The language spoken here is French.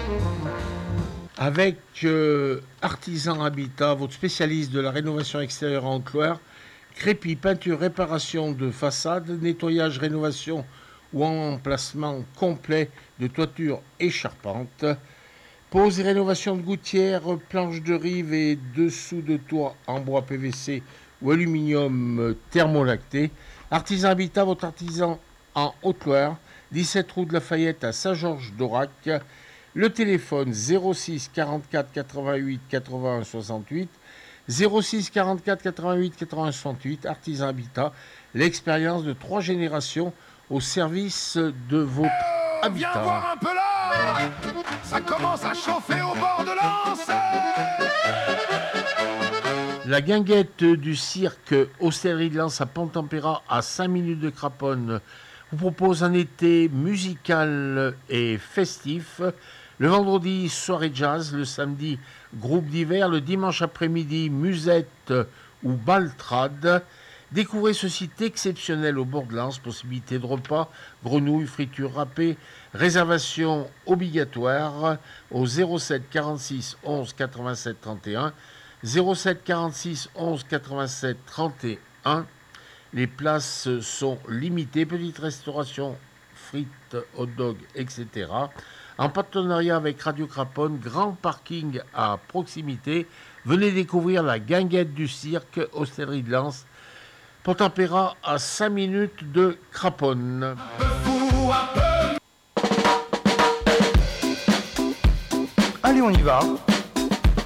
Avec Artisan Habitat, votre spécialiste de la rénovation extérieure en Haute-Loire, crépi, peinture, réparation de façade, nettoyage, rénovation ou emplacement complet de toiture et charpente, pose et rénovation de gouttières, planches de rive et dessous de toit en bois PVC ou aluminium thermolacté. Artisan Habitat, votre artisan en Haute-Loire, 17 rue de Lafayette à Saint-Georges-d'Aurac. Le téléphone 06 44 88 81 68, 06 44 88 81 68, Artisan Habitat, l'expérience de 3 générations au service de votre habitat. Viens voir un peu là, ça commence à chauffer au bord de l'Anse. La guinguette du cirque Hostellerie de Lens à Pont-Tempéra à 5 minutes de Craponne vous propose un été musical et festif. Le vendredi, soirée jazz. Le samedi, groupe d'hiver. Le dimanche après-midi, musette ou baltrade. Découvrez ce site exceptionnel au bord de Lens. Possibilité de repas, grenouilles, fritures râpées. Réservation obligatoire au 07 46 11 87 31. 07 46 11 87 31. Les places sont limitées. Petite restauration, frites, hot dog, etc. En partenariat avec Radio Craponne, grand parking à proximité. Venez découvrir la guinguette du cirque, Hostellerie de Lens, Pont-Tempéra à 5 minutes de Craponne. Allez, on y va.